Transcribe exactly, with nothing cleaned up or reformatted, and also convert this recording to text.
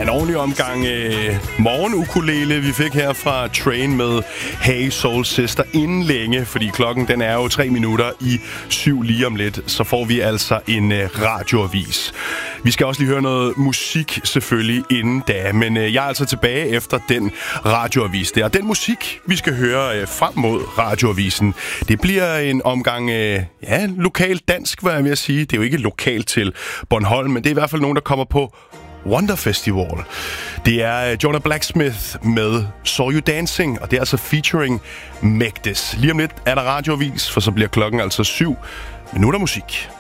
ordentlig omgang øh, morgenukulele, vi fik her fra Train med Hey Soul Sister inden længe, fordi klokken den er jo tre minutter i syv lige om lidt, så får vi altså en øh, radioavis. Vi skal også lige høre noget musik selvfølgelig inden da, men øh, jeg er altså tilbage efter den radioavis der. Den musik, vi skal høre øh, frem mod radioavisen, det bliver en omgang øh, ja, lokalt dansk, hvad jeg vil sige. Det er jo ikke lokalt til Bornholm, men det er i hvert fald nogen, der kommer på Wonder Festival. Det er Jonah Blacksmith med Saw You Dancing, og det er altså featuring Megdes. Lige om lidt er der radioavis, for så bliver klokken altså syv minutter musik.